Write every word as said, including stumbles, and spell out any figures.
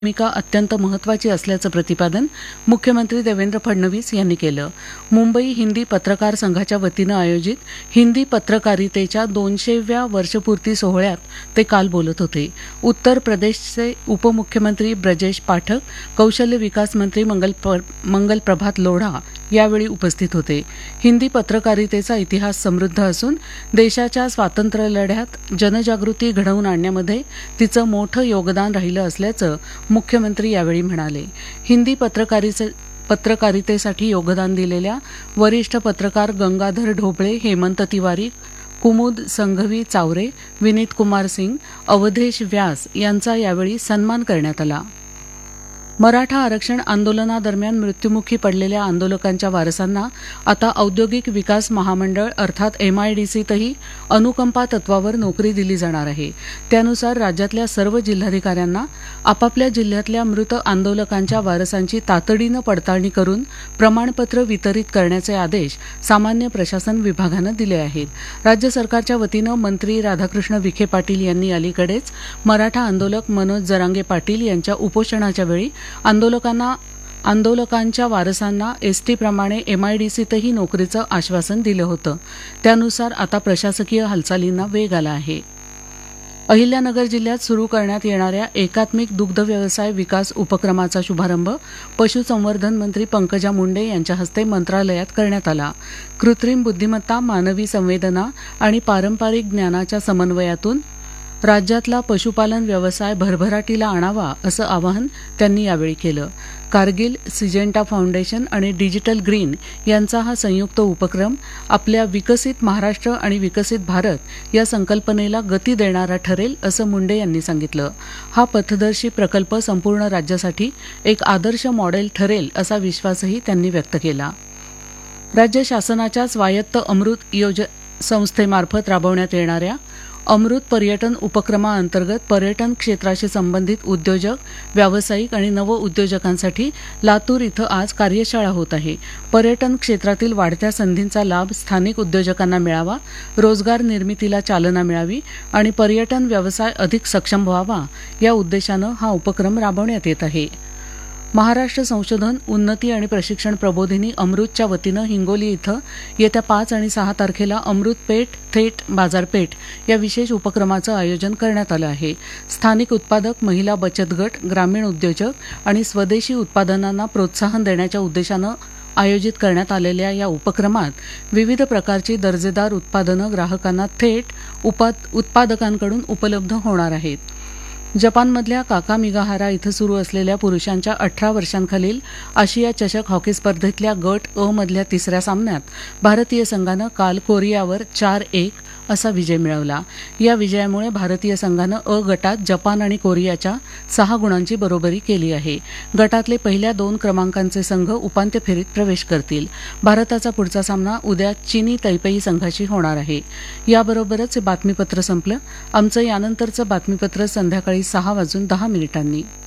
भूमिका अत्यंत महत्त्वाची असल्याचं प्रतिपादन मुख्यमंत्री देवेंद्र फडणवीस यांनी केलं. मुंबई हिंदी पत्रकार संघाच्या वतीनं आयोजित हिंदी पत्रकारितेच्या दोनशेव्या वर्षपूर्ती सोहळ्यात ते काल बोलत होते. उत्तर प्रदेशचे उपमुख्यमंत्री ब्रजेश पाठक, कौशल्य विकास मंत्री मंगल मंगल प्रभात लोढा यावेळी उपस्थित होते. हिंदी पत्रकारितेचा इतिहास समृद्ध असून देशाच्या स्वातंत्र्य लढ्यात जनजागृती घडवून आणण्यामध्ये तिचं मोठं योगदान राहिलं असल्याचं मुख्यमंत्री यावेळी म्हणाले. हिंदी पत्रकारिते पत्रकारितेसाठी योगदान दिलेल्या वरिष्ठ पत्रकार गंगाधर ढोबळे, हेमंत तिवारी, कुमुद संघवी चावरे, विनीत कुमार सिंग, अवधेश व्यास यांचा यावेळी सन्मान करण्यात आला. मराठा आरक्षण आंदोलनादरम्यान मृत्युमुखी पडलेल्या आंदोलकांच्या वारसांना आता औद्योगिक विकास महामंडळ अर्थात एमआयडीसीतही अनुकंपा तत्वावर नोकरी दिली जाणार आहे. त्यानुसार राज्यातल्या सर्व जिल्हाधिकाऱ्यांना आपापल्या जिल्ह्यातल्या मृत आंदोलकांच्या वारसांची तातडीनं पडताळणी करून प्रमाणपत्र वितरित करण्याचे आदेश सामान्य प्रशासन विभागानं दिले आहेत. राज्य सरकारच्या वतीनं मंत्री राधाकृष्ण विखे पाटील यांनी अलीकडेच मराठा आंदोलक मनोज जरांगे पाटील यांच्या उपोषणाच्या वेळी आंदोलकांना आंदोलकांच्या वारसांना एसटीप्रमाणे एमआयडीसीतही नोकरीचं आश्वासन दिलं होतं. त्यानुसार आता प्रशासकीय हालचालींना वेग आला आहे. अहिल्यानगर जिल्ह्यात सुरू करण्यात येणाऱ्या एकात्मिक दुग्ध व्यवसाय विकास उपक्रमाचा शुभारंभ पशुसंवर्धन मंत्री पंकजा मुंडे यांच्या हस्ते मंत्रालयात करण्यात आला. कृत्रिम बुद्धिमत्ता, मानवी संवेदना आणि पारंपरिक ज्ञानाच्या समन्वयातून राज्यातला पशुपालन व्यवसाय भरभराटीला आणावा असं आवाहन त्यांनी यावेळी केलं. कारगिल, सिजेंटा फाउंडेशन आणि डिजिटल ग्रीन यांचा हा संयुक्त उपक्रम आपल्या विकसित महाराष्ट्र आणि विकसित भारत या संकल्पनेला गती देणारा ठरेल असं मुंडे यांनी सांगितलं. हा पथदर्शी प्रकल्प संपूर्ण राज्यासाठी एक आदर्श मॉडेल ठरेल असा विश्वासही त्यांनी व्यक्त केला. राज्य शासनाच्या स्वायत्त अमृत योज संस्थेमार्फत राबवण्यात येणाऱ्या अमृत पर्यटन उपक्रमाअंतर्गत पर्यटन क्षेत्राशी संबंधित उद्योजक, व्यावसायिक आणि नवउद्योजकांसाठी लातूर इथं आज कार्यशाळा होत आहे. पर्यटन क्षेत्रातील वाढत्या संधींचा लाभ स्थानिक उद्योजकांना मिळावा, रोजगार निर्मितीला चालना मिळावी आणि पर्यटन व्यवसाय अधिक सक्षम व्हावा या उद्देशानं हा उपक्रम राबवण्यात येत आहे. महाराष्ट्र संशोधन, उन्नती आणि प्रशिक्षण प्रबोधिनी अमृतच्या वतीनं हिंगोली इथं येत्या पाच आणि सहा तारखेला अमृत पेठ थेट बाजारपेठ या विशेष उपक्रमाचं आयोजन करण्यात आलं आहे. स्थानिक उत्पादक, महिला बचत गट, ग्रामीण उद्योजक आणि स्वदेशी उत्पादनांना प्रोत्साहन देण्याच्या उद्देशानं आयोजित करण्यात आलेल्या या उपक्रमात विविध प्रकारची दर्जेदार उत्पादनं ग्राहकांना थेट उत्पादकांकडून उपलब्ध होणार आहेत. जपानमधल्या काकामिगाहारा इथं सुरू असलेल्या पुरुषांच्या अठरा वर्षांखालील आशिया चषक हॉकी स्पर्धेतल्या गट अ मधल्या तिसऱ्या सामन्यात भारतीय संघानं काल कोरियावर चार एक असा विजय मिळवला. या विजयामुळे भारतीय संघानं अ गटात जपान आणि कोरियाच्या सहा गुणांची बरोबरी केली आहे. गटातले पहिल्या दोन क्रमांकांचे संघ उपांत्य फेरीत प्रवेश करतील. भारताचा पुढचा सामना उद्या चीनी तैपेई संघाशी होणार आहे. याबरोबरच हे बातमीपत्र संपलं. आमचं यानंतरचं बातमीपत्र संध्याकाळी सहा वाजून दहा मिनिटांनी.